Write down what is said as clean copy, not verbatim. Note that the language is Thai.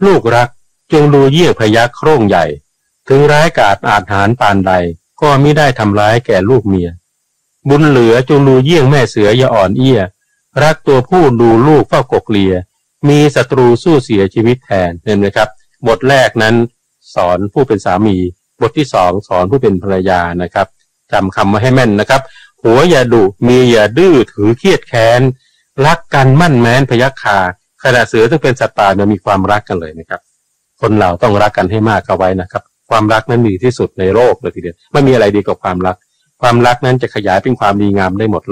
ลูกรักจงดูเยี่ยงพยัคฆ์โคร่งใหญ่ถึงร้ายกาจอาจหาญปานใดก็มิได้ทำร้ายแก่ลูกเมียบุญเหลือจงดูเยี่ยงแม่เสืออย่าอ่อนเอี้ยรักตัวผู้ดูลูกเฝ้ากกเลียมีศัตรูสู้เสียชีวิตแทนเห็นไหมครับบทแรกนั้นสอนผู้เป็นสามีบทที่สองสอนผู้เป็นภรรยานะครับจำคำมาให้แม่นนะครับผัวอย่าดุเมียอย่าดื้อถือเครียดแค้นรักกันมั่นแม้นพยัคฆาขณะเสือซึ่งเป็นสัตว์ป่าเนี่ยมีความรักกันเลยนะครับคนเราต้องรักกันให้มากเอาไว้นะครับความรักนั้นดีที่สุดในโลกเลยทีเดียวไม่มีอะไรดีกว่าความรักนั้นจะขยายเป็นความดีงามได้หมด